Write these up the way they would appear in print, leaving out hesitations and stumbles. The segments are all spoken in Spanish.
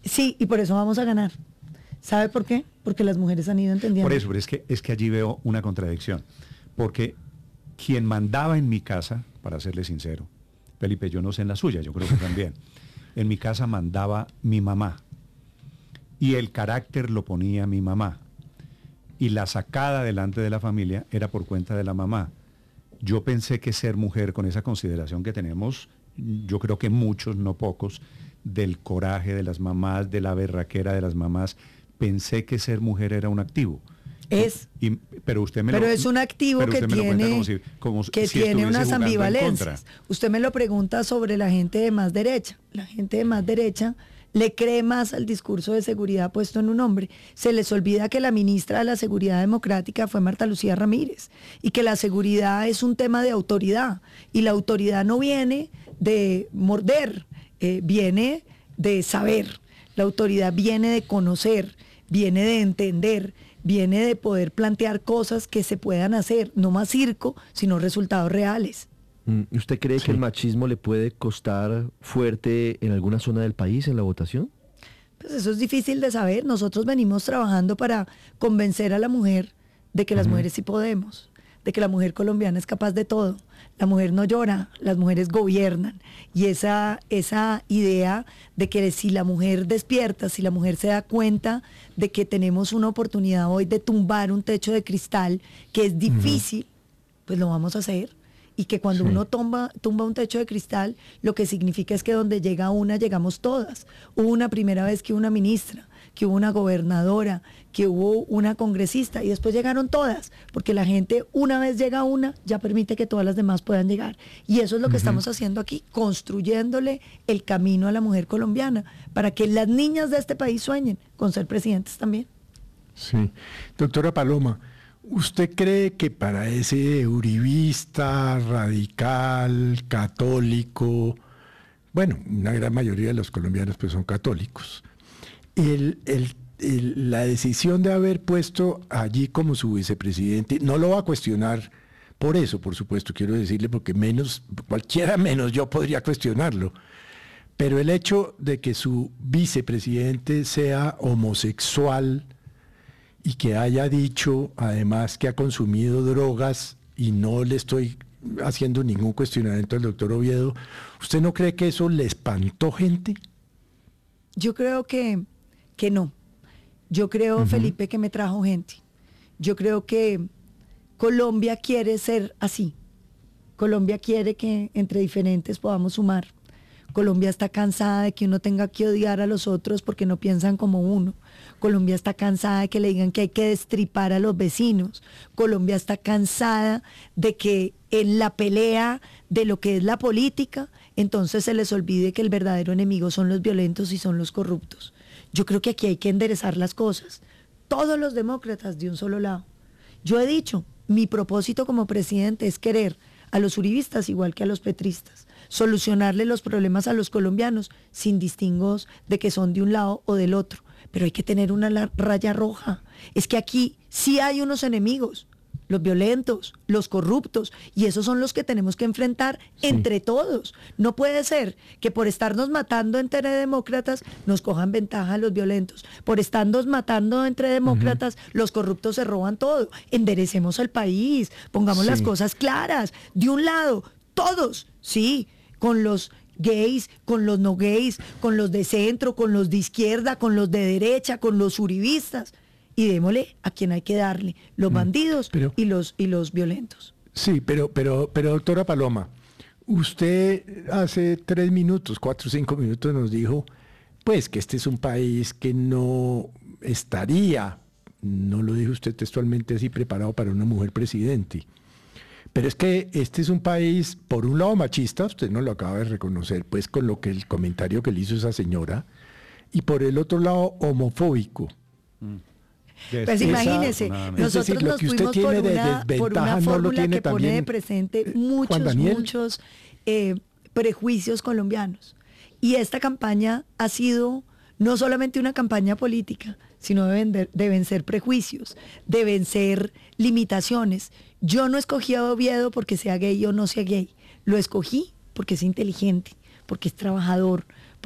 Sí, y por eso vamos a ganar. ¿Sabe por qué? Porque las mujeres han ido entendiendo. Por eso, pero es que allí veo una contradicción. Porque quien mandaba en mi casa, para serle sincero, Felipe, yo no sé en la suya, yo creo que también, en mi casa mandaba mi mamá. Y el carácter lo ponía mi mamá. Y la sacada delante de la familia era por cuenta de la mamá. Yo pensé que ser mujer, con esa consideración que tenemos, yo creo que muchos, no pocos, del coraje de las mamás, de la berraquera de las mamás, pensé que ser mujer era un activo. Pero usted me pero es un activo que tiene, tiene unas ambivalencias. Usted me lo pregunta sobre la gente de más derecha. La gente de más derecha le cree más al discurso de seguridad puesto en un hombre. Se les olvida que la ministra de la Seguridad Democrática fue Marta Lucía Ramírez y que la seguridad es un tema de autoridad y la autoridad no viene de morder, viene de saber. La autoridad viene de conocer, viene de entender, viene de poder plantear cosas que se puedan hacer, no más circo, sino resultados reales. ¿Usted cree que el machismo le puede costar fuerte en alguna zona del país en la votación? Pues eso es difícil de saber. Nosotros venimos trabajando para convencer a la mujer de que las mujeres sí podemos, de que la mujer colombiana es capaz de todo. La mujer no llora, las mujeres gobiernan. Y esa idea de que si la mujer despierta, si la mujer se da cuenta de que tenemos una oportunidad hoy de tumbar un techo de cristal, que es difícil, pues lo vamos a hacer. Y que cuando uno tumba un techo de cristal, lo que significa es que donde llega una, llegamos todas. Hubo una primera vez que hubo una ministra, que hubo una gobernadora, que hubo una congresista, y después llegaron todas, porque la gente, una vez llega una, ya permite que todas las demás puedan llegar. Y eso es lo que estamos haciendo aquí, construyéndole el camino a la mujer colombiana, para que las niñas de este país sueñen con ser presidentes también. Sí. Doctora Paloma, ¿usted cree que para ese uribista, radical, católico, bueno, una gran mayoría de los colombianos pues son católicos, la decisión de haber puesto allí como su vicepresidente, no lo va a cuestionar por eso, por supuesto, quiero decirle, porque cualquiera menos yo podría cuestionarlo, pero el hecho de que su vicepresidente sea homosexual y que haya dicho además que ha consumido drogas, y no le estoy haciendo ningún cuestionamiento al doctor Oviedo, ¿usted no cree que eso le espantó gente? Yo creo que no. Yo creo, Felipe, que me trajo gente. Yo creo que Colombia quiere ser así. Colombia quiere que entre diferentes podamos sumar. Colombia está cansada de que uno tenga que odiar a los otros porque no piensan como uno. Colombia está cansada de que le digan que hay que destripar a los vecinos. Colombia está cansada de que en la pelea de lo que es la política, entonces se les olvide que el verdadero enemigo son los violentos y son los corruptos. Yo creo que aquí hay que enderezar las cosas. Todos los demócratas de un solo lado. Yo he dicho, mi propósito como presidente es querer a los uribistas igual que a los petristas, solucionarle los problemas a los colombianos sin distingos de que son de un lado o del otro, pero hay que tener una raya roja. Es que aquí sí hay unos enemigos, los violentos, los corruptos, y esos son los que tenemos que enfrentar entre todos. No puede ser que por estarnos matando entre demócratas nos cojan ventaja los violentos, por estarnos matando entre demócratas los corruptos se roban todo. Enderecemos el país, pongamos las cosas claras. De un lado, todos, sí, con los gays, con los no gays, con los de centro, con los de izquierda, con los de derecha, con los uribistas, y démosle a quien hay que darle, los bandidos y los violentos. Sí, pero doctora Paloma, usted hace 3 minutos, 4 o 5 minutos nos dijo, pues que este es un país que no estaría, no lo dijo usted textualmente así, preparado para una mujer presidente. Pero es que este es un país, por un lado machista, usted no lo acaba de reconocer, pues con lo que el comentario que le hizo esa señora, y por el otro lado homofóbico. Pues imagínese, nosotros nos fuimos por una fórmula que pone de presente muchos prejuicios colombianos. Y esta campaña ha sido no solamente una campaña política, sino de vencer prejuicios, de vencer limitaciones. Yo no escogí a Oviedo porque sea gay o no sea gay, lo escogí porque es inteligente, porque es trabajador,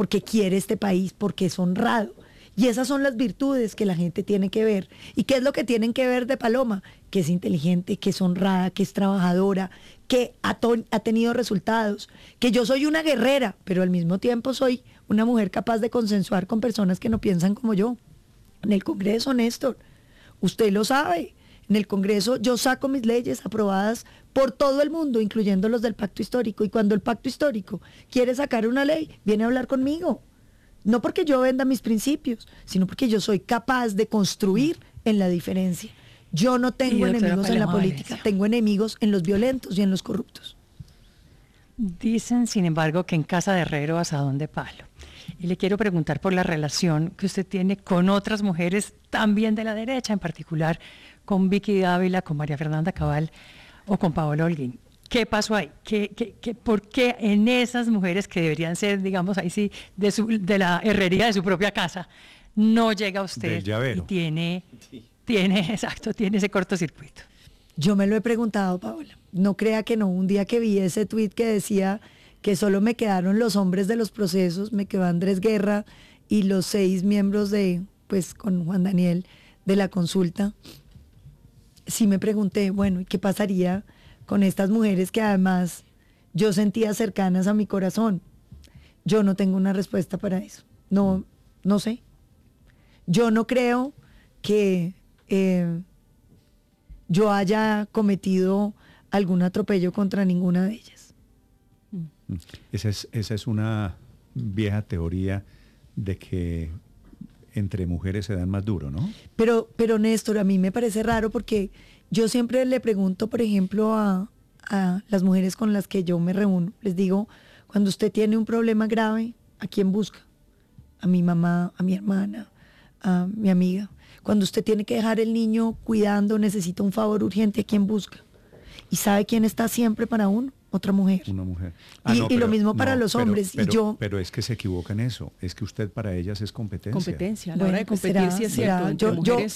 porque quiere este país, porque es honrado. Y esas son las virtudes que la gente tiene que ver. ¿Y qué es lo que tienen que ver de Paloma? Que es inteligente, que es honrada, que es trabajadora, que ha tenido resultados, que yo soy una guerrera, pero al mismo tiempo soy una mujer capaz de consensuar con personas que no piensan como yo. En el Congreso, Néstor, usted lo sabe, en el Congreso yo saco mis leyes aprobadas por todo el mundo, incluyendo los del Pacto Histórico, y cuando el Pacto Histórico quiere sacar una ley, viene a hablar conmigo. No porque yo venda mis principios, sino porque yo soy capaz de construir en la diferencia. Yo no tengo enemigos en la política, tengo enemigos en los violentos y en los corruptos. Dicen, sin embargo, que en casa de herrero asadón de palo. Y le quiero preguntar por la relación que usted tiene con otras mujeres también de la derecha, en particular con Vicky Dávila, con María Fernanda Cabal o con Paola Holguín. ¿Qué pasó ahí? ¿Por qué en esas mujeres que deberían ser, digamos, ahí sí, de la herrería de su propia casa, no llega usted y tiene ese cortocircuito? Yo me lo he preguntado, Paola. No crea que no. Un día que vi ese tuit que decía que solo me quedaron los hombres de los procesos, me quedó Andrés Guerra y los 6 miembros pues con Juan Daniel, de la consulta, sí me pregunté, bueno, ¿y qué pasaría con estas mujeres que además yo sentía cercanas a mi corazón? Yo no tengo una respuesta para eso. No sé. Yo no creo que yo haya cometido algún atropello contra ninguna de ellas. Esa es una vieja teoría de que entre mujeres se dan más duro, ¿no? Pero Néstor, a mí me parece raro porque yo siempre le pregunto, por ejemplo, a las mujeres con las que yo me reúno, les digo, cuando usted tiene un problema grave, ¿a quién busca? A mi mamá, a mi hermana, a mi amiga. Cuando usted tiene que dejar el niño cuidando, necesita un favor urgente, ¿a quién busca? ¿Y sabe quién está siempre para uno? Otra mujer. Una mujer. Y lo mismo para los hombres. Pero es que se equivoca en eso. Es que usted para ellas es competencia. Competencia. A la hora de competir sí es cierto.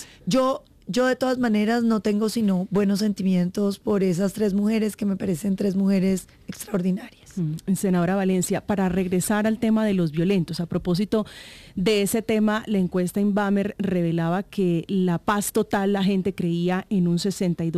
Yo de todas maneras no tengo sino buenos sentimientos por esas 3 mujeres que me parecen 3 mujeres extraordinarias. Senadora Valencia, para regresar al tema de los violentos, a propósito de ese tema, la encuesta Inbamer revelaba que la paz total, la gente creía en un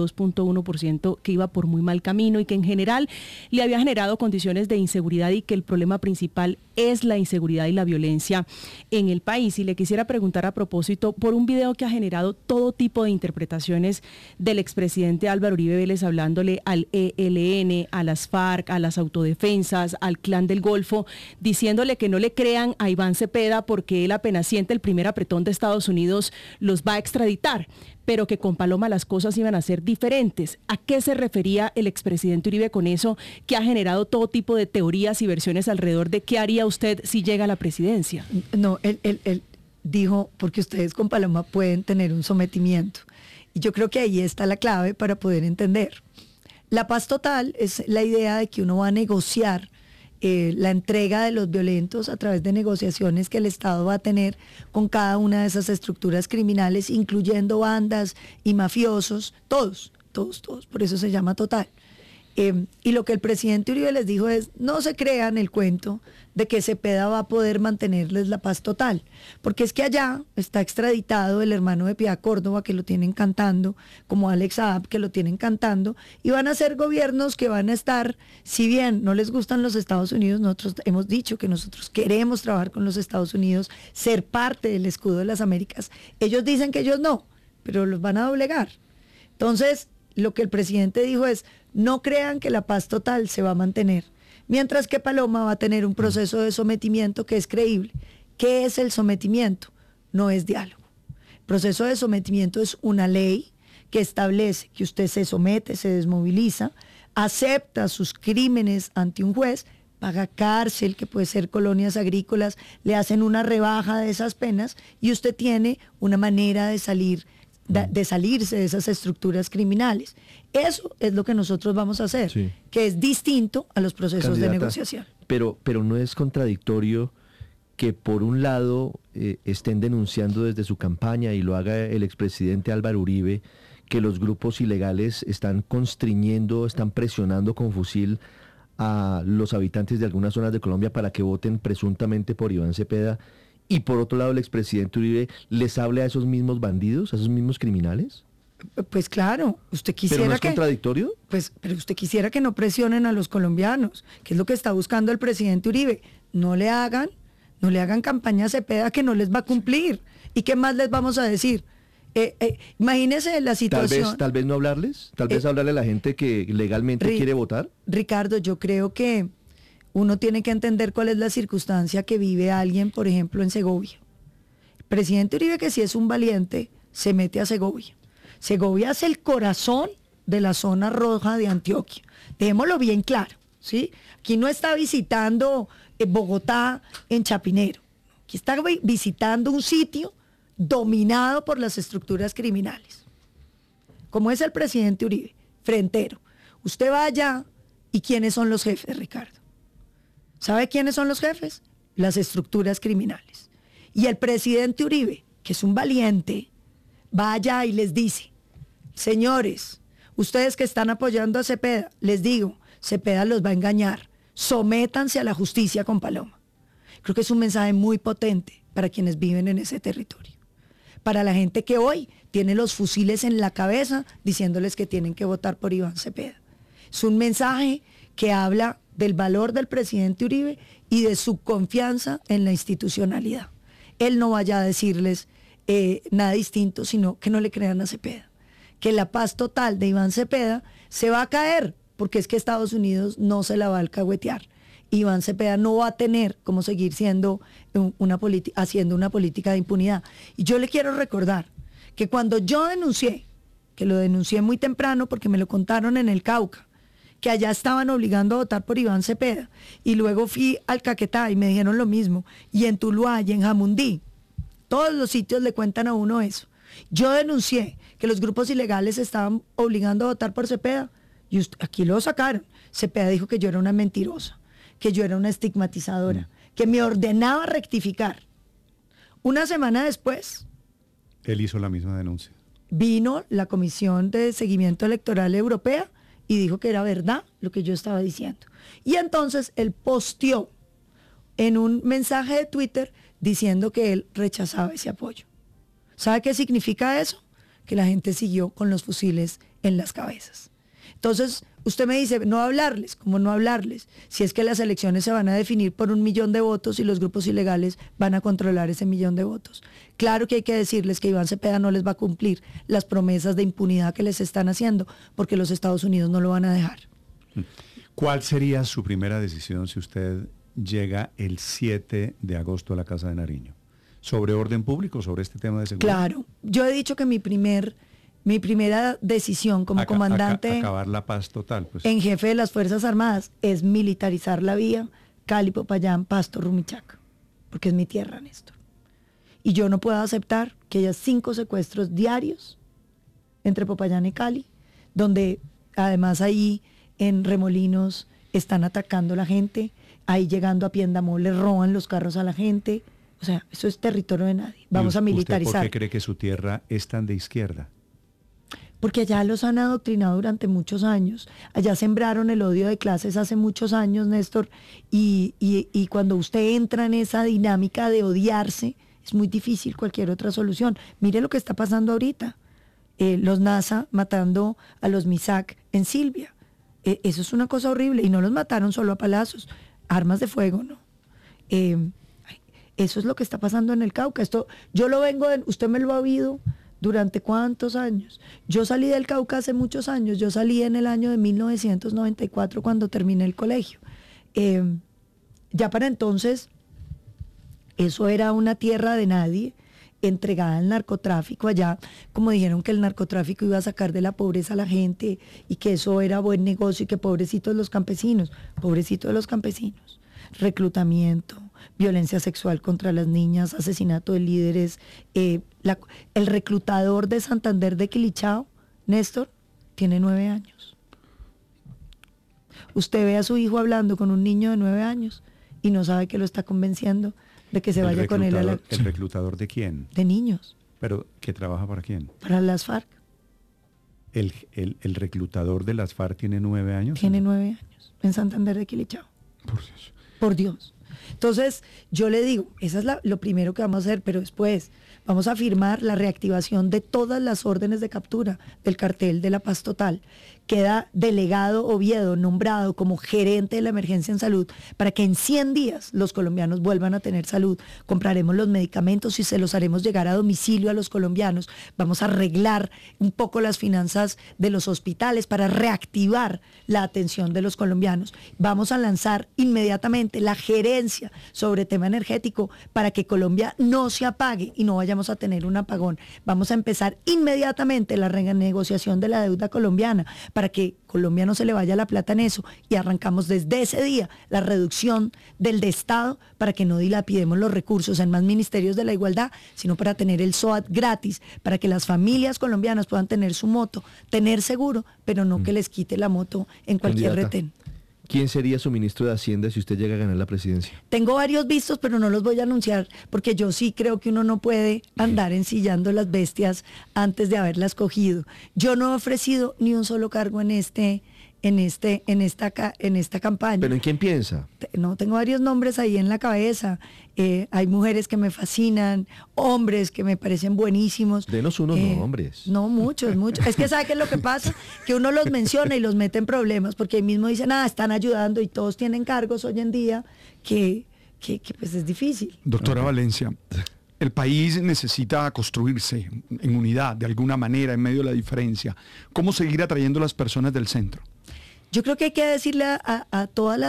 62.1% que iba por muy mal camino y que en general le había generado condiciones de inseguridad y que el problema principal es la inseguridad y la violencia en el país. Y le quisiera preguntar a propósito por un video que ha generado todo tipo de interpretaciones del expresidente Álvaro Uribe Vélez hablándole al ELN, a las FARC, a las autodefensas, al Clan del Golfo, diciéndole que no le crean a Iván Cepeda porque él apenas siente el primer apretón de Estados Unidos los va a extraditar, pero que con Paloma las cosas iban a ser diferentes. ¿A qué se refería el expresidente Uribe con eso, que ha generado todo tipo de teorías y versiones alrededor de qué haría usted si llega a la presidencia? No, él dijo, porque ustedes con Paloma pueden tener un sometimiento. Y yo creo que ahí está la clave para poder entender. La paz total es la idea de que uno va a negociar la entrega de los violentos a través de negociaciones que el Estado va a tener con cada una de esas estructuras criminales, incluyendo bandas y mafiosos, todos, por eso se llama total. Y lo que el presidente Uribe les dijo es, no se crean el cuento de que Cepeda va a poder mantenerles la paz total, porque es que allá está extraditado el hermano de Piedad Córdoba, que lo tienen cantando, como Alex Saab, que lo tienen cantando, y van a ser gobiernos que van a estar, si bien no les gustan los Estados Unidos, nosotros hemos dicho que nosotros queremos trabajar con los Estados Unidos, ser parte del escudo de las Américas. Ellos dicen que ellos no, pero los van a doblegar. Entonces, lo que el presidente dijo es, no crean que la paz total se va a mantener, mientras que Paloma va a tener un proceso de sometimiento que es creíble. ¿Qué es el sometimiento? No es diálogo. El proceso de sometimiento es una ley que establece que usted se somete, se desmoviliza, acepta sus crímenes ante un juez, paga cárcel, que puede ser colonias agrícolas, le hacen una rebaja de esas penas y usted tiene una manera de salirse de esas estructuras criminales. Eso es lo que nosotros vamos a hacer, sí, que es distinto a los procesos Candidata, de negociación. Pero no es contradictorio que por un lado estén denunciando desde su campaña, y lo haga el expresidente Álvaro Uribe, que los grupos ilegales están constriñendo, están presionando con fusil a los habitantes de algunas zonas de Colombia para que voten presuntamente por Iván Cepeda, y por otro lado el expresidente Uribe les hable a esos mismos bandidos, a esos mismos criminales? Pues claro, usted quisiera ¿Pero no es que... contradictorio? Pues, pero usted quisiera que no presionen a los colombianos, que es lo que está buscando el presidente Uribe. No le hagan campaña a Cepeda, que no les va a cumplir. ¿Y qué más les vamos a decir? Imagínese la situación. Tal vez no hablarles, tal vez hablarle a la gente que legalmente quiere votar. Ricardo, yo creo que uno tiene que entender cuál es la circunstancia que vive alguien, por ejemplo, en Segovia. El presidente Uribe, que si es un valiente, se mete a Segovia. Segovia es el corazón de la zona roja de Antioquia. Dejémoslo bien claro, ¿sí? Aquí no está visitando Bogotá en Chapinero. Aquí está visitando un sitio dominado por las estructuras criminales. Como es el presidente Uribe, frentero. Usted va allá y ¿quiénes son los jefes, Ricardo? ¿Sabe quiénes son los jefes? Las estructuras criminales. Y el presidente Uribe, que es un valiente, va allá y les dice: señores, ustedes que están apoyando a Cepeda, les digo, Cepeda los va a engañar, sométanse a la justicia con Paloma. Creo que es un mensaje muy potente para quienes viven en ese territorio, para la gente que hoy tiene los fusiles en la cabeza diciéndoles que tienen que votar por Iván Cepeda. Es un mensaje que habla del valor del presidente Uribe y de su confianza en la institucionalidad. Él no vaya a decirles nada distinto, sino que no le crean a Cepeda, que la paz total de Iván Cepeda se va a caer, porque es que Estados Unidos no se la va a alcahuetear. Iván Cepeda no va a tener cómo seguir haciendo una política de impunidad. Y yo le quiero recordar que cuando yo denuncié, que lo denuncié muy temprano porque me lo contaron en el Cauca, que allá estaban obligando a votar por Iván Cepeda, y luego fui al Caquetá y me dijeron lo mismo, y en Tuluá y en Jamundí, todos los sitios le cuentan a uno eso. Yo denuncié que los grupos ilegales estaban obligando a votar por Cepeda, y aquí lo sacaron. Cepeda dijo que yo era una mentirosa, que yo era una estigmatizadora, que me ordenaba rectificar. Una semana después, él hizo la misma denuncia. Vino la Comisión de Seguimiento Electoral Europea y dijo que era verdad lo que yo estaba diciendo. Y entonces él posteó en un mensaje de Twitter diciendo que él rechazaba ese apoyo. ¿Sabe qué significa eso? Que la gente siguió con los fusiles en las cabezas. Entonces, usted me dice, no hablarles. ¿Cómo no hablarles? Si es que las elecciones se van a definir por 1 millón de votos y los grupos ilegales van a controlar ese 1 millón de votos. Claro que hay que decirles que Iván Cepeda no les va a cumplir las promesas de impunidad que les están haciendo, porque los Estados Unidos no lo van a dejar. ¿Cuál sería su primera decisión si usted llega el 7 de agosto a la Casa de Nariño? ¿Sobre orden público, sobre este tema de seguridad? Claro. Yo he dicho que mi primera decisión como comandante, acabar la paz total, pues. en jefe de las Fuerzas Armadas, es militarizar la vía Cali, Popayán, Pasto, Rumichaca, porque es mi tierra, Néstor. Y yo no puedo aceptar que haya 5 secuestros diarios entre Popayán y Cali, donde además ahí en Remolinos están atacando a la gente, ahí llegando a Piendamó le roban los carros a la gente. O sea, eso es territorio de nadie. Vamos a militarizar. ¿Usted por qué cree que su tierra es tan de izquierda? Porque allá los han adoctrinado durante muchos años. Allá sembraron el odio de clases hace muchos años, Néstor, y cuando usted entra en esa dinámica de odiarse, es muy difícil cualquier otra solución. Mire lo que está pasando ahorita. Los NASA matando a los MISAC en Silvia. Eso es una cosa horrible. Y no los mataron solo a palazos, armas de fuego, ¿no? Eso es lo que está pasando en el Cauca. Esto, yo lo vengo, usted me lo ha oído durante cuántos años. Yo salí del Cauca hace muchos años. Yo salí en el año de 1994 cuando terminé el colegio. Ya para entonces, eso era una tierra de nadie, entregada al narcotráfico allá, como dijeron que el narcotráfico iba a sacar de la pobreza a la gente y que eso era buen negocio y que pobrecitos los campesinos, reclutamiento, violencia sexual contra las niñas, asesinato de líderes, el reclutador de Santander de Quilichao, Néstor, tiene 9 años. Usted ve a su hijo hablando con un niño de 9 años y no sabe que lo está convenciendo de que se vaya con él a la... ¿El reclutador de quién? De niños. ¿Pero que trabaja para quién? Para las FARC. el reclutador de las FARC tiene 9 años. Tiene 9 años en Santander de Quilichao. Por Dios. Por Dios. Entonces, yo le digo, eso es lo primero que vamos a hacer, pero después vamos a firmar la reactivación de todas las órdenes de captura del cartel de la paz total. Queda delegado Oviedo nombrado como gerente de la emergencia en salud para que en 100 días los colombianos vuelvan a tener salud. Compraremos los medicamentos y se los haremos llegar a domicilio a los colombianos. Vamos a arreglar un poco las finanzas de los hospitales para reactivar la atención de los colombianos. Vamos a lanzar inmediatamente la gerencia sobre tema energético para que Colombia no se apague y no vayamos a tener un apagón. Vamos a empezar inmediatamente la renegociación de la deuda colombiana para que Colombia no se le vaya la plata en eso, y arrancamos desde ese día la reducción del de Estado para que no dilapidemos los recursos en más ministerios de la igualdad, sino para tener el SOAT gratis, para que las familias colombianas puedan tener su moto, tener seguro, pero no que les quite la moto en cualquier retén. ¿Quién sería su ministro de Hacienda si usted llega a ganar la presidencia? Tengo varios vistos, pero no los voy a anunciar, porque yo sí creo que uno no puede andar ensillando las bestias antes de haberlas cogido. Yo no he ofrecido ni un solo cargo en esta campaña. ¿Pero en quién piensa? No, tengo varios nombres ahí en la cabeza. Hay mujeres que me fascinan, hombres que me parecen buenísimos. Denos unos nombres. No, muchos. Es que ¿sabe qué es lo que pasa? Que uno los menciona y los mete en problemas, porque ahí mismo dicen, están ayudando, y todos tienen cargos hoy en día que pues es difícil. Doctora Valencia, el país necesita construirse en unidad, de alguna manera, en medio de la diferencia. ¿Cómo seguir atrayendo a las personas del centro? Yo creo que hay que decirle a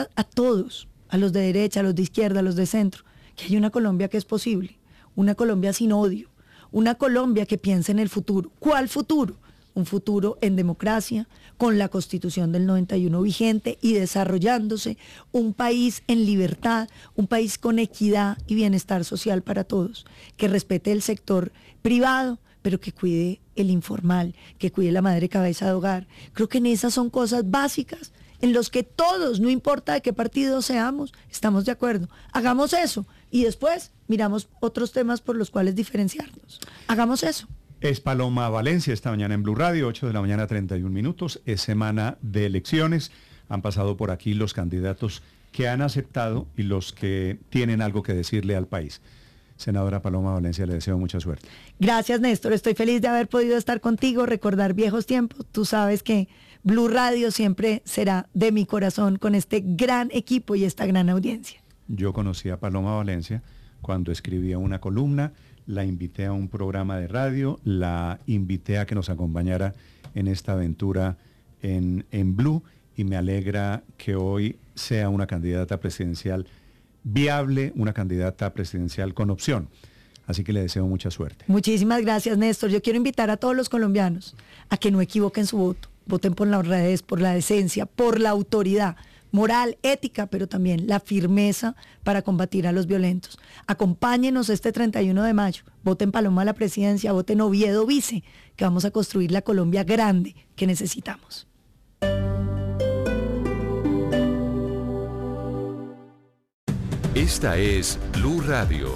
todos, a los de derecha, a los de izquierda, a los de centro, que hay una Colombia que es posible, una Colombia sin odio, una Colombia que piense en el futuro. ¿Cuál futuro? Un futuro en democracia, con la Constitución del 91 vigente y desarrollándose, un país en libertad, un país con equidad y bienestar social para todos, que respete el sector privado, pero que cuide el informal, que cuide la madre cabeza de hogar. Creo que en esas son cosas básicas en los que todos, no importa de qué partido seamos, estamos de acuerdo. Hagamos eso y después miramos otros temas por los cuales diferenciarnos. Hagamos eso. Es Paloma Valencia esta mañana en Blue Radio, 8 de la mañana, 31 minutos. Es semana de elecciones. Han pasado por aquí los candidatos que han aceptado y los que tienen algo que decirle al país. Senadora Paloma Valencia, le deseo mucha suerte. Gracias, Néstor. Estoy feliz de haber podido estar contigo, recordar viejos tiempos. Tú sabes que Blue Radio siempre será de mi corazón con este gran equipo y esta gran audiencia. Yo conocí a Paloma Valencia cuando escribía una columna, la invité a un programa de radio, la invité a que nos acompañara en esta aventura en Blue, y me alegra que hoy sea una candidata presidencial viable, una candidata presidencial con opción. Así que le deseo mucha suerte. Muchísimas gracias, Néstor. Yo quiero invitar a todos los colombianos a que no equivoquen su voto. Voten por la honradez, por la decencia, por la autoridad moral, ética, pero también la firmeza para combatir a los violentos. Acompáñenos este 31 de mayo. Voten Paloma a la presidencia, voten Oviedo vice, que vamos a construir la Colombia grande que necesitamos. Esta es Blue Radio.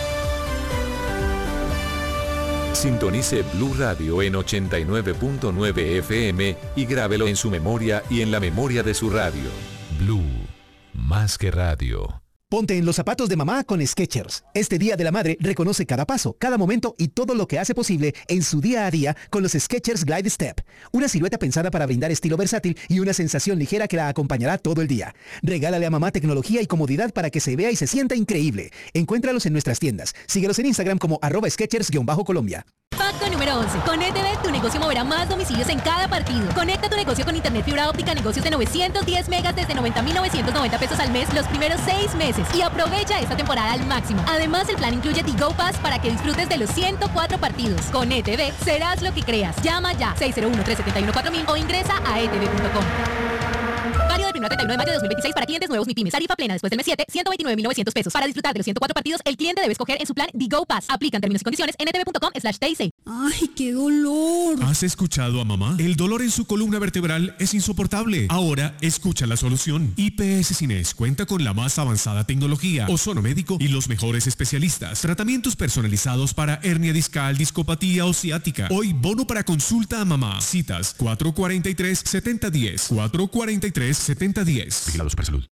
Sintonice Blue Radio en 89.9 FM y grábelo en su memoria y en la memoria de su radio. Blue, más que radio. Ponte en los zapatos de mamá con Skechers. Este Día de la Madre reconoce cada paso, cada momento y todo lo que hace posible en su día a día con los Skechers Glide Step. Una silueta pensada para brindar estilo versátil y una sensación ligera que la acompañará todo el día. Regálale a mamá tecnología y comodidad para que se vea y se sienta increíble. Encuéntralos en nuestras tiendas. Síguelos en Instagram como @Skechers_Colombia. Pacto número 11. Con ETV tu negocio moverá más domicilios en cada partido. Conecta tu negocio con internet fibra óptica, negocios de 910 megas desde 90.990 pesos al mes los primeros 6 meses. Y aprovecha esta temporada al máximo. Además, el plan incluye Tigo Pass para que disfrutes de los 104 partidos. Con ETV serás lo que creas. Llama ya 601-371-4000 o ingresa a etv.com. Válido del 31 a 31 de mayo de 2026 para clientes nuevos MIPYMES. Tarifa plena después del mes 7, 129.900 pesos. Para disfrutar de los 104 partidos, el cliente debe escoger en su plan The Go Pass. Aplican términos y condiciones en ntv.com/TIC. ¡Ay, qué dolor! ¿Has escuchado a mamá? El dolor en su columna vertebral es insoportable. Ahora escucha la solución. IPS Cines cuenta con la más avanzada tecnología, ozono médico y los mejores especialistas. Tratamientos personalizados para hernia discal, discopatía o ciática. Hoy bono para consulta a mamá. Citas 443-7010. 443-7010. Vigilados por salud.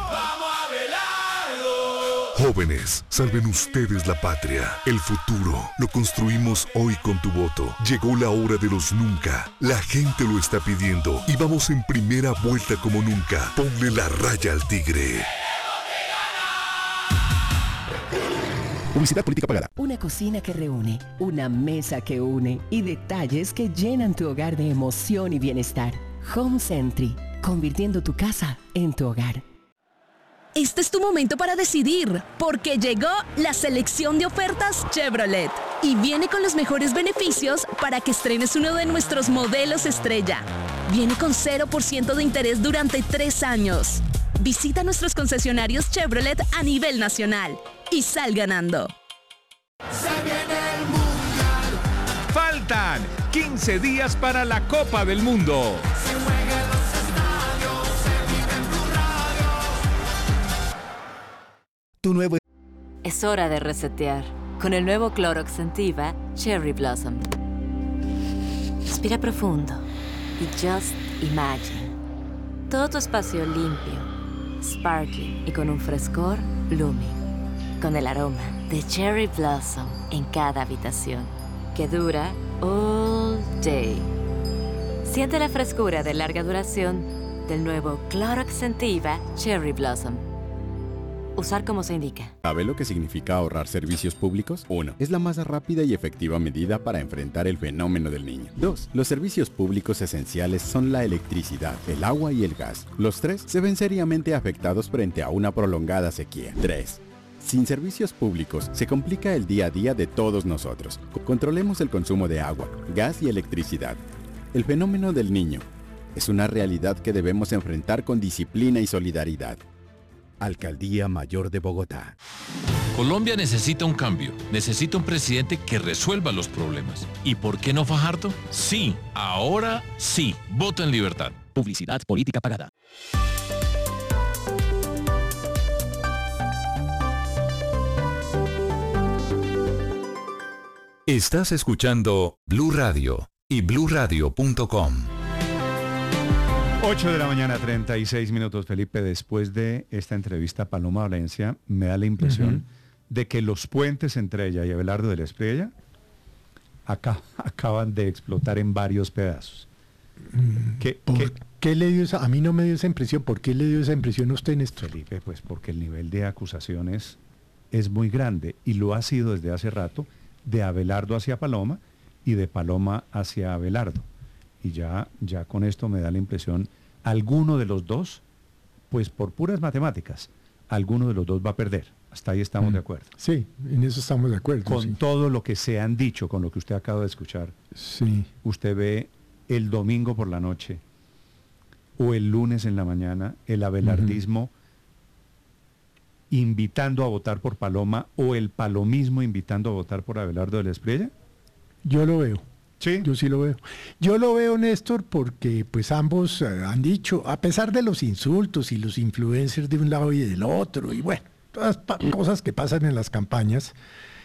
Jóvenes, salven ustedes la patria. El futuro lo construimos hoy con tu voto. Llegó la hora de los nunca. La gente lo está pidiendo y vamos en primera vuelta como nunca. Ponle la raya al tigre. Publicidad política pagada. Una cocina que reúne, una mesa que une y detalles que llenan tu hogar de emoción y bienestar. Home Sentry, convirtiendo tu casa en tu hogar. Este es tu momento para decidir, porque llegó la selección de ofertas Chevrolet y viene con los mejores beneficios para que estrenes uno de nuestros modelos estrella. Viene con 0% de interés durante 3 años. Visita nuestros concesionarios Chevrolet a nivel nacional y sal ganando. Se viene el Mundial. Faltan 15 días para la Copa del Mundo. Se juega en los estadios, se vive en Blue Radio. Tu nuevo... Es hora de resetear con el nuevo Clorox Scentiva Cherry Blossom. Respira profundo y just imagine. Todo tu espacio limpio, sparkling y con un frescor blooming. Con el aroma de Cherry Blossom en cada habitación, que dura all day. Siente la frescura de larga duración del nuevo Clorox Scentiva Cherry Blossom. Usar como se indica. ¿Sabe lo que significa ahorrar servicios públicos? 1. Es la más rápida y efectiva medida para enfrentar el fenómeno del niño. 2. Los servicios públicos esenciales son la electricidad, el agua y el gas. Los 3 se ven seriamente afectados frente a una prolongada sequía. 3. Sin servicios públicos, se complica el día a día de todos nosotros. Controlemos el consumo de agua, gas y electricidad. El fenómeno del niño es una realidad que debemos enfrentar con disciplina y solidaridad. Alcaldía Mayor de Bogotá. Colombia necesita un cambio. Necesita un presidente que resuelva los problemas. ¿Y por qué no Fajardo? Sí, ahora sí. Voto en libertad. Publicidad política pagada. Estás escuchando Blue Radio y bluradio.com. 8 de la mañana, 36 minutos, Felipe. Después de esta entrevista a Paloma Valencia, me da la impresión de que los puentes entre ella y Abelardo de la Espriella acaban de explotar en varios pedazos. ¿Qué le dio esa? A mí no me dio esa impresión. ¿Por qué le dio esa impresión a usted, Néstor? Felipe, pues porque el nivel de acusaciones es muy grande y lo ha sido desde hace rato, de Abelardo hacia Paloma y de Paloma hacia Abelardo. Y ya con esto me da la impresión, alguno de los dos, pues por puras matemáticas, alguno de los dos va a perder. Hasta ahí estamos de acuerdo. Sí, en eso estamos de acuerdo. Con todo lo que se han dicho, con lo que usted acaba de escuchar. Sí. Usted ve el domingo por la noche o el lunes en la mañana el abelardismo invitando a votar por Paloma o el palomismo invitando a votar por Abelardo de la Espriella. Yo lo veo. Sí. Yo sí lo veo. Yo lo veo, Néstor, porque pues ambos han dicho, a pesar de los insultos y los influencers de un lado y del otro, y bueno, todas cosas que pasan en las campañas,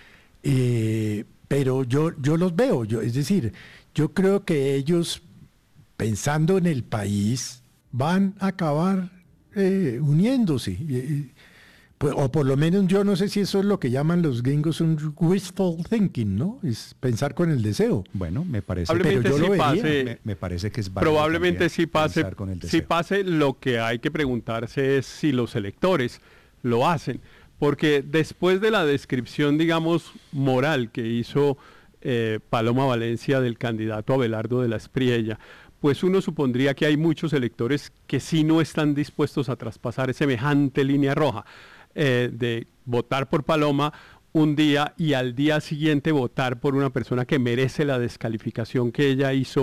pero yo los veo, es decir, yo creo que ellos, pensando en el país, van a acabar uniéndose. Pues, o por lo menos yo no sé si eso es lo que llaman los gringos un wishful thinking, ¿no? Es pensar con el deseo. Bueno, me parece, pero yo lo vería. Me parece que es válido. Probablemente sí pase. Lo que hay que preguntarse es si los electores lo hacen, porque después de la descripción, digamos, moral que hizo Paloma Valencia del candidato Abelardo de la Espriella, pues uno supondría que hay muchos electores que sí no están dispuestos a traspasar semejante línea roja. De votar por Paloma un día y al día siguiente votar por una persona que merece la descalificación que ella hizo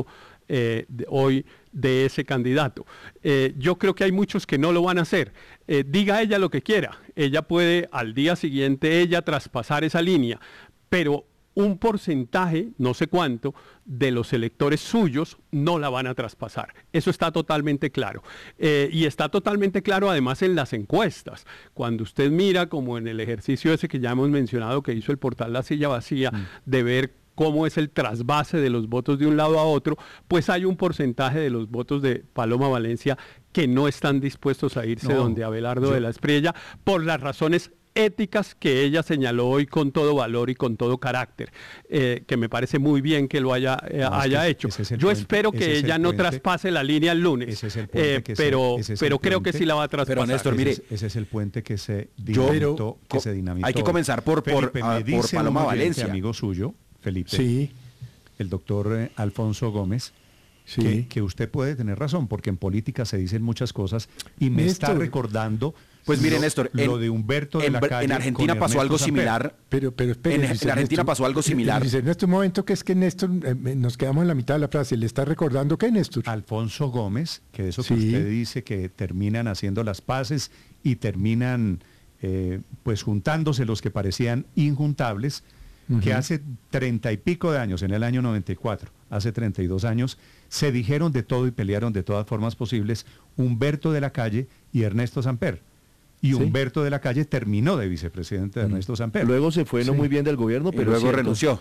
hoy de ese candidato. Yo creo que hay muchos que no lo van a hacer. Diga ella lo que quiera. Ella puede al día siguiente traspasar esa línea, pero un porcentaje, no sé cuánto, de los electores suyos no la van a traspasar. Eso está totalmente claro. Y está totalmente claro además en las encuestas. Cuando usted mira, como en el ejercicio ese que ya hemos mencionado que hizo el portal La Silla Vacía, de ver cómo es el trasvase de los votos de un lado a otro, pues hay un porcentaje de los votos de Paloma Valencia que no están dispuestos a irse donde Abelardo de la Espriella por las razones éticas que ella señaló hoy con todo valor y con todo carácter, que me parece muy bien que lo haya hecho. Yo espero que ella no traspase la línea el lunes, pero creo que sí la va a traspasar. Pero Néstor, mire, ese es el puente que se dinamitó. Hay que comenzar por Paloma Valencia. Amigo suyo, Felipe, sí, el doctor Alfonso Gómez, sí, que usted puede tener razón, porque en política se dicen muchas cosas y me está recordando. Pues mire, Néstor, lo de Humberto de la Calle en Argentina pasó algo similar. Pero espere, en Argentina pasó algo similar. En este momento que es que Néstor, nos quedamos en la mitad de la frase, ¿le está recordando qué, Néstor? Alfonso Gómez, que eso que usted dice que terminan haciendo las paces y terminan pues juntándose los que parecían injuntables, que hace 30 y pico de años, en el año 94, hace 32 años, se dijeron de todo y pelearon de todas formas posibles Humberto de la Calle y Ernesto Samper. Y Humberto de la Calle terminó de vicepresidente de Ernesto Samper. Luego se fue no muy bien del gobierno, pero luego renunció.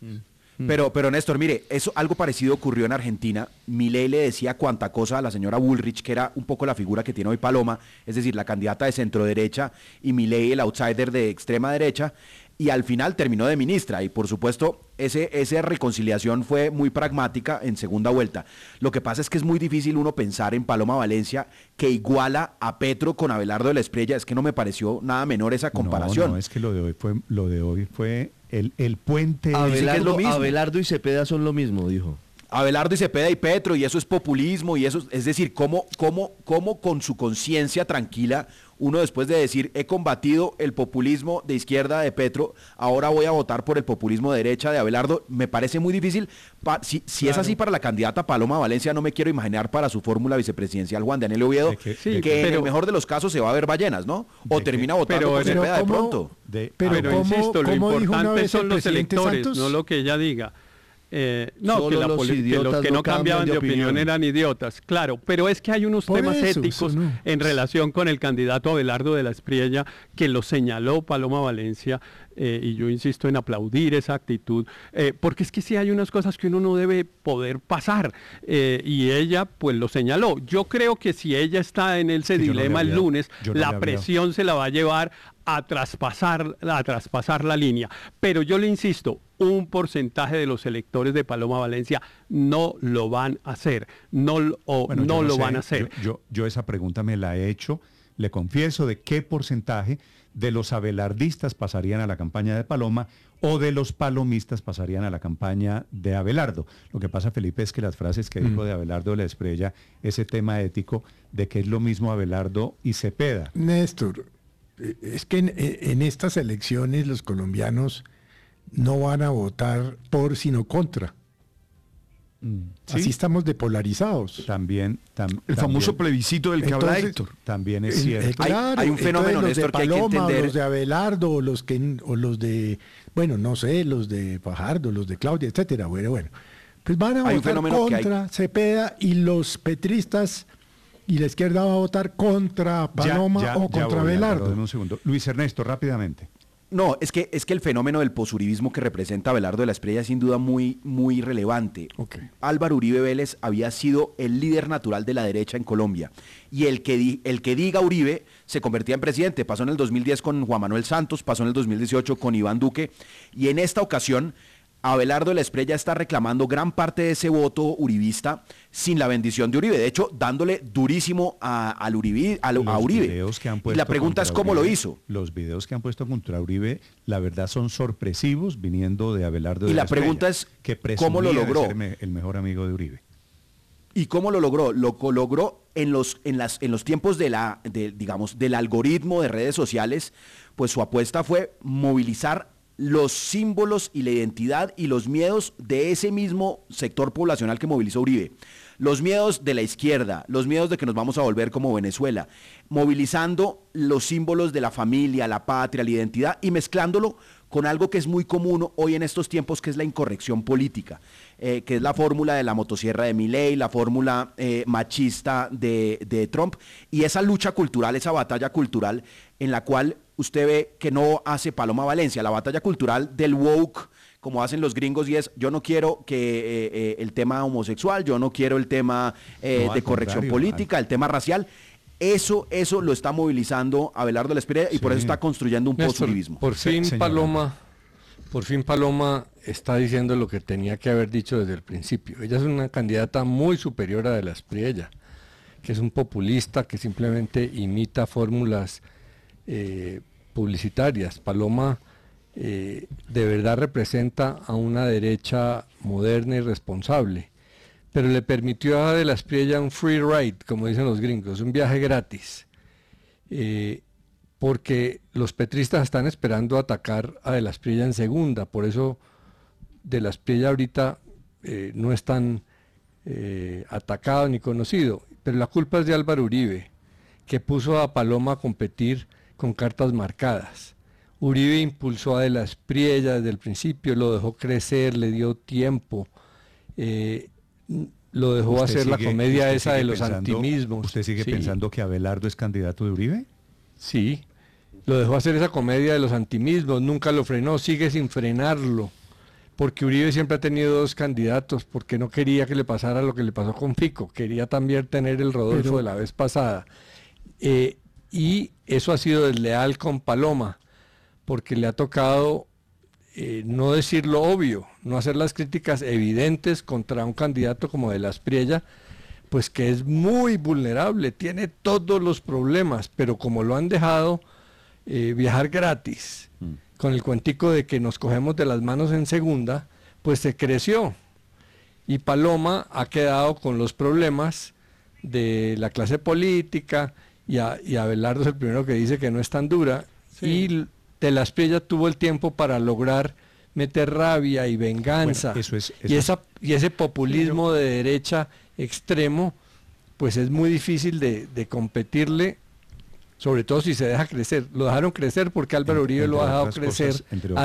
Pero Néstor, mire, algo parecido ocurrió en Argentina. Milei le decía cuanta cosa a la señora Bullrich, que era un poco la figura que tiene hoy Paloma, es decir, la candidata de centro derecha, y Milei el outsider de extrema derecha, y al final terminó de ministra, y por supuesto esa reconciliación fue muy pragmática en segunda vuelta. Lo que pasa es que es muy difícil uno pensar en Paloma Valencia que iguala a Petro con Abelardo de la Espriella. Es que no me pareció nada menor esa comparación. No, es que lo de hoy fue el puente. Abelardo y Cepeda son lo mismo, dijo. Abelardo y Cepeda y Petro, y eso es populismo, y eso es decir, cómo con su conciencia tranquila uno, después de decir he combatido el populismo de izquierda de Petro, ahora voy a votar por el populismo de derecha de Abelardo. Me parece muy difícil. Si claro, es así para la candidata Paloma Valencia, no me quiero imaginar para su fórmula vicepresidencial Juan Daniel Oviedo, que en el mejor de los casos se va a ver ballenas, ¿no? O termina votando por Cepeda de pronto. Pero insisto, lo importante son los electores, Santos, no lo que ella diga. No, que los que no cambiaban de opinión eran idiotas, claro, pero es que hay unos temas éticos en relación con el candidato Abelardo de la Espriella que lo señaló Paloma Valencia, y yo insisto en aplaudir esa actitud, porque es que sí hay unas cosas que uno no debe poder pasar, y ella pues lo señaló. Yo creo que si ella está en ese dilema el lunes, la presión se la va a llevar a traspasar la línea, pero yo le insisto, un porcentaje de los electores de Paloma Valencia no lo van a hacer, no lo van a hacer. Yo esa pregunta me la he hecho, le confieso, de qué porcentaje de los abelardistas pasarían a la campaña de Paloma o de los palomistas pasarían a la campaña de Abelardo. Lo que pasa, Felipe, es que las frases que dijo de Abelardo de la Espriella, ese tema ético de que es lo mismo Abelardo y Cepeda. Néstor, es que en estas elecciones los colombianos no van a votar por sino contra. ¿Sí? Así estamos depolarizados. También el famoso plebiscito del que habla Héctor. También es cierto. Claro, hay un fenómeno, Néstor, que hay que entender. Los de Abelardo, o los de, bueno, no sé, los de Fajardo, los de Claudia, etcétera. Bueno, pues van a votar contra Cepeda, y los petristas y la izquierda va a votar contra Paloma o contra Abelardo. Un segundo. Luis Ernesto, rápidamente. No, es que el fenómeno del posuribismo que representa Abelardo de la Espriella es sin duda muy, muy relevante. Okay. Álvaro Uribe Vélez había sido el líder natural de la derecha en Colombia, y el que diga Uribe se convertía en presidente. Pasó en el 2010 con Juan Manuel Santos, pasó en el 2018 con Iván Duque, y en esta ocasión Abelardo de la Espriella está reclamando gran parte de ese voto uribista sin la bendición de Uribe, de hecho dándole durísimo a Uribe. Y la pregunta es cómo lo hizo. Los videos que han puesto contra Uribe, la verdad, son sorpresivos viniendo de Abelardo de la Espriella. Y la pregunta es que cómo lo logró. Ser el mejor amigo de Uribe. ¿Y cómo lo logró? Lo logró en los tiempos del algoritmo de redes sociales, pues su apuesta fue movilizar los símbolos y la identidad y los miedos de ese mismo sector poblacional que movilizó Uribe. Los miedos de la izquierda, los miedos de que nos vamos a volver como Venezuela, movilizando los símbolos de la familia, la patria, la identidad y mezclándolo con algo que es muy común hoy en estos tiempos, que es la incorrección política, que es la fórmula de la motosierra de Milei, la fórmula machista de Trump, y esa lucha cultural, esa batalla cultural en la cual usted ve que no hace Paloma Valencia, la batalla cultural del woke, como hacen los gringos, y es, yo no quiero que el tema homosexual, yo no quiero el tema de corrección política, el tema racial. Eso lo está movilizando Abelardo Lesperia y por eso está construyendo un positivismo. Por fin Paloma está diciendo lo que tenía que haber dicho desde el principio. Ella es una candidata muy superior a de la Espriella, que es un populista que simplemente imita fórmulas publicitarias. Paloma de verdad representa a una derecha moderna y responsable, pero le permitió a de la Espriella un free ride, como dicen los gringos, un viaje gratis, porque los petristas están esperando atacar a de la Espriella en segunda, por eso de la Espriella ahorita no es tan atacado ni conocido, pero la culpa es de Álvaro Uribe, que puso a Paloma a competir con cartas marcadas. Uribe impulsó a de la Espriella desde el principio, lo dejó crecer, le dio tiempo, lo dejó hacer la comedia esa de los antimismos. ¿Usted sigue pensando que Abelardo es candidato de Uribe? Sí, lo dejó hacer esa comedia de los antimismos, nunca lo frenó, sigue sin frenarlo, porque Uribe siempre ha tenido dos candidatos, porque no quería que le pasara lo que le pasó con Fico, quería también tener el Rodolfo de la vez pasada. Y eso ha sido desleal con Paloma, porque le ha tocado no decir lo obvio, no hacer las críticas evidentes contra un candidato como de la Espriella, pues que es muy vulnerable, tiene todos los problemas, pero como lo han dejado viajar gratis, con el cuentico de que nos cogemos de las manos en segunda, pues se creció. Y Paloma ha quedado con los problemas de la clase política, y Abelardo es el primero que dice que no es tan dura, y de la Espriella tuvo el tiempo para lograr meter rabia y venganza, y ese populismo de derecha extremo, pues es muy difícil de competirle, sobre todo si se deja crecer. Lo dejaron crecer porque Álvaro Uribe lo ha dejado crecer.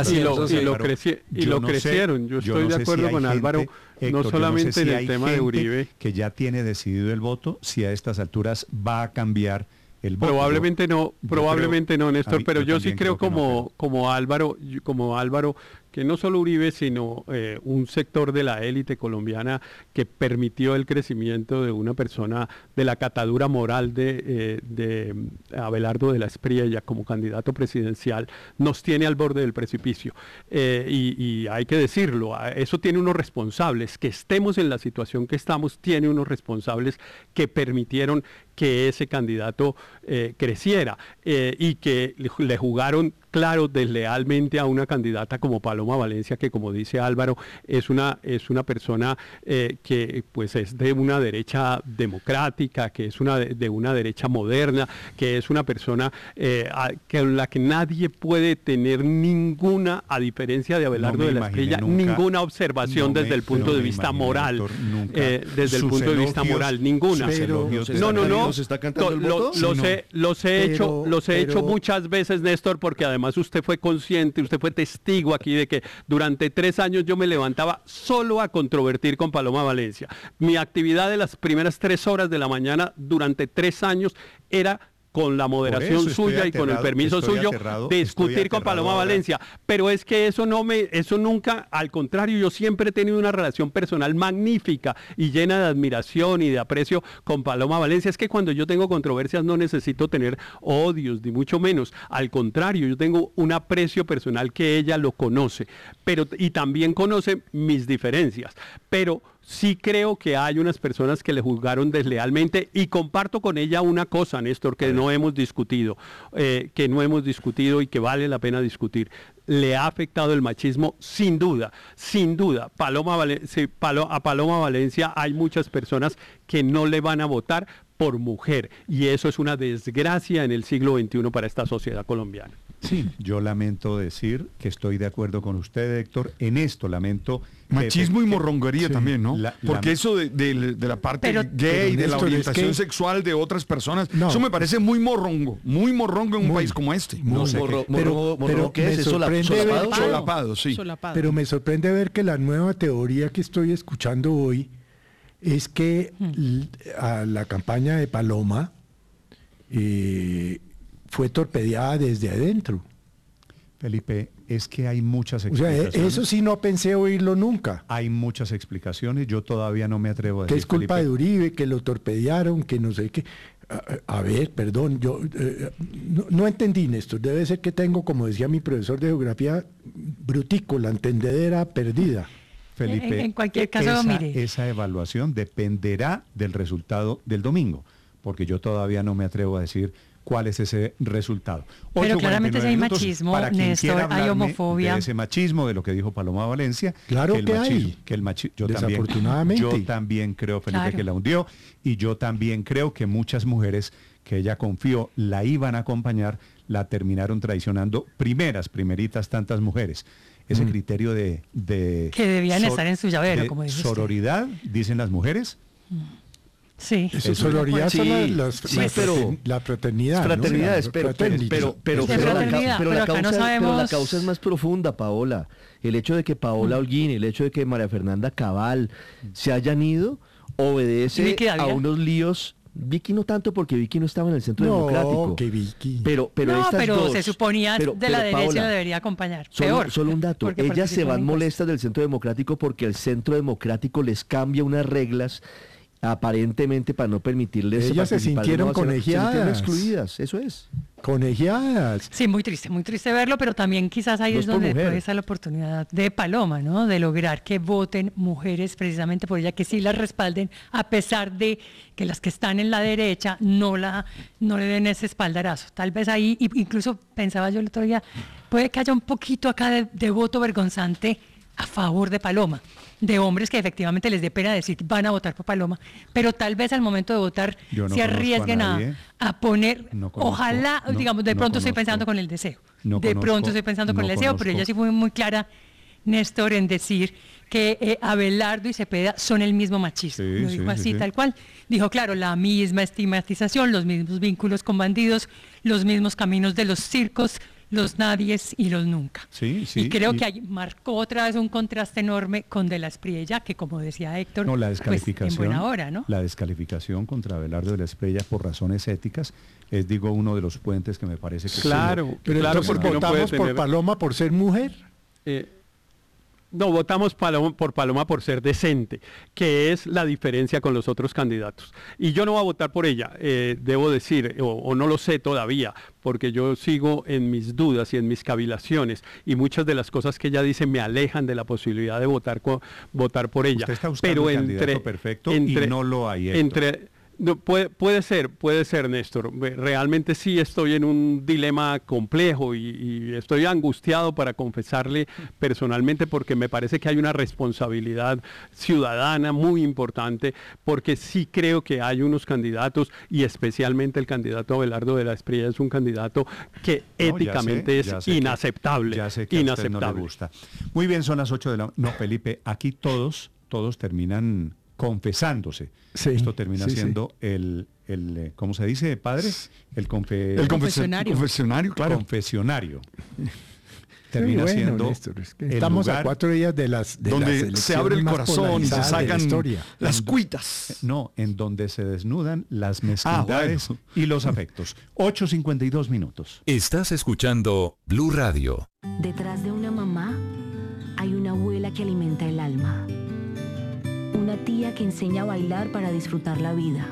Y lo crecieron. Yo estoy de acuerdo con Álvaro, no solamente en el tema de Uribe. Que ya tiene decidido el voto, si a estas alturas va a cambiar el voto. Probablemente no, Néstor, pero yo sí creo como Álvaro, que no solo Uribe, sino un sector de la élite colombiana que permitió el crecimiento de una persona de la catadura moral de Abelardo de la Espriella como candidato presidencial, nos tiene al borde del precipicio. Y hay que decirlo, eso tiene unos responsables, que estemos en la situación que estamos, tiene unos responsables que permitieron que ese candidato creciera y que le jugaron claro deslealmente a una candidata como Paloma Valencia, que como dice Álvaro, es una persona que pues es de una derecha democrática, que es de una derecha moderna, que es una persona con la que nadie puede tener ninguna, a diferencia de Abelardo de la Espriella, ninguna observación desde el punto de vista moral, desde el punto de vista moral, ninguna. Los he hecho muchas veces, Néstor, porque además usted fue consciente, usted fue testigo aquí de que durante 3 años yo me levantaba solo a controvertir con Paloma Valencia. Mi actividad de las primeras 3 horas de la mañana durante 3 años era, con la moderación suya y con el permiso suyo, discutir con Paloma Valencia. Pero es que eso nunca, al contrario, yo siempre he tenido una relación personal magnífica y llena de admiración y de aprecio con Paloma Valencia. Es que cuando yo tengo controversias no necesito tener odios, ni mucho menos. Al contrario, yo tengo un aprecio personal que ella lo conoce, y también conoce mis diferencias. Pero sí creo que hay unas personas que le juzgaron deslealmente, y comparto con ella una cosa, Néstor, que no hemos discutido y que vale la pena discutir. Le ha afectado el machismo sin duda. A Paloma Valencia hay muchas personas que no le van a votar por mujer, y eso es una desgracia en el siglo XXI para esta sociedad colombiana. Sí, yo lamento decir que estoy de acuerdo con usted, Héctor. En esto lamento... Machismo y morronguería también, ¿no? Porque eso de la parte gay, de la Néstor, orientación sexual de otras personas, eso me parece muy morrongo en un país como este. No sé pero ¿qué es? Solapado, sí. Pero me sorprende ver que la nueva teoría que estoy escuchando hoy es que a la campaña de Paloma fue torpedeada desde adentro. Felipe, es que hay muchas O explicaciones. sea, eso sí no pensé oírlo nunca. Hay muchas explicaciones, yo todavía no me atrevo a decir. Que es culpa Felipe, de Uribe, que lo torpedearon, que no sé qué. A ver, perdón, yo no entendí, Néstor. Debe ser que tengo, como decía mi profesor de geografía, brutico, la entendedera perdida. Felipe, en cualquier caso, mire. Esa evaluación dependerá del resultado del domingo, porque yo todavía no me atrevo a decir cuál es ese resultado. Pero claramente hay machismo, Néstor, hay homofobia. De ese machismo, de lo que dijo Paloma Valencia. Claro que hay. Desafortunadamente. Yo también creo, Felipe, que la hundió, y yo también creo que muchas mujeres que ella confió la iban a acompañar, la terminaron traicionando primeritas tantas mujeres. Ese criterio de que debían estar en su llavero, como dice sororidad, dicen las mujeres. Sí. Eso sororidad son la fraternidad. Fraternidades, ¿no? pero la causa es más profunda, Paola. El hecho de que Paola Holguín, el hecho de que María Fernanda Cabal se hayan ido, obedece a unos líos. Vicky no tanto, porque Vicky no estaba en el Centro Democrático. Que Vicky. Pero se suponía de la derecha Paola, debería acompañar. Solo un dato. Ellas se van molestas del Centro Democrático porque el Centro Democrático les cambia unas reglas aparentemente para no permitirles. Ellas se sintieron conegiadas. Se sintieron excluidas, eso es. Conegiadas. Sí, muy triste verlo, pero también quizás ahí es donde puede estar la oportunidad de Paloma, ¿no? De lograr que voten mujeres precisamente por ella, que sí las respalden, a pesar de que las que están en la derecha no le den ese espaldarazo. Tal vez ahí, incluso pensaba yo el otro día, puede que haya un poquito acá de voto vergonzante a favor de Paloma, de hombres que efectivamente les dé pena decir que van a votar por Paloma, pero tal vez al momento de votar se arriesguen a poner, ojalá, digamos, de pronto estoy pensando con el deseo, pero ella sí fue muy clara, Néstor, en decir que Abelardo y Cepeda son el mismo machismo, lo dijo así, tal cual. Dijo, claro, la misma estigmatización, los mismos vínculos con bandidos, los mismos caminos de los circos, los nadies y los nunca. Y creo que ahí marcó otra vez un contraste enorme con De la Espriella, que como decía Héctor, la descalificación, pues, en buena hora, ¿no? La descalificación contra Abelardo de la Espriella por razones éticas es, uno de los puentes que me parece que... Claro, porque votamos por Paloma por ser mujer. No, votamos por Paloma por ser decente, que es la diferencia con los otros candidatos. Y yo no voy a votar por ella, debo decir, o no lo sé todavía, porque yo sigo en mis dudas y en mis cavilaciones, y muchas de las cosas que ella dice me alejan de la posibilidad de votar por ella. Usted está buscando el candidato perfecto y no lo hay, Héctor. No, puede ser, Néstor. Realmente sí estoy en un dilema complejo y estoy angustiado para confesarle personalmente, porque me parece que hay una responsabilidad ciudadana muy importante, porque sí creo que hay unos candidatos, y especialmente el candidato Abelardo de la Espriella es un candidato que éticamente es inaceptable. Ya sé que a usted no le gusta. Muy bien, son las 8 de la... No, Felipe, aquí todos confesándose. Esto termina siendo el ¿cómo se dice, padre? El confesionario. Claro. Confesionario. Termina siendo Néstor, estamos a 4 días de donde se abre el corazón y se sacan las cuitas. No, en donde se desnudan las mezquindades y los afectos. 8:52 minutos. Estás escuchando Blue Radio. Detrás de una mamá hay una abuela que alimenta el alma. Una tía que enseña a bailar para disfrutar la vida.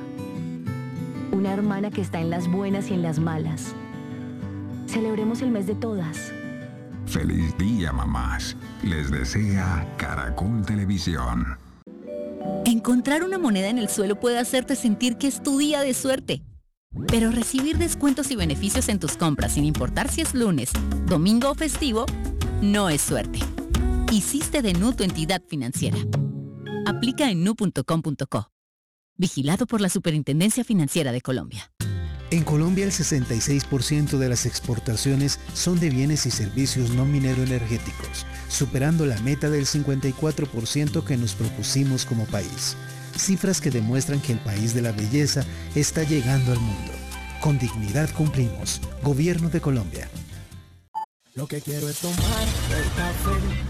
Una hermana que está en las buenas y en las malas. Celebremos el mes de todas. Feliz día, mamás. Les desea Caracol Televisión. Encontrar una moneda en el suelo puede hacerte sentir que es tu día de suerte. Pero recibir descuentos y beneficios en tus compras, sin importar si es lunes, domingo o festivo, no es suerte. Hiciste de Nu tu entidad financiera. Aplica en nu.com.co. Vigilado por la Superintendencia Financiera de Colombia. En Colombia el 66% de las exportaciones son de bienes y servicios no minero-energéticos, superando la meta del 54% que nos propusimos como país. Cifras que demuestran que el país de la belleza está llegando al mundo. Con dignidad cumplimos. Gobierno de Colombia. Lo que quiero es tomar el café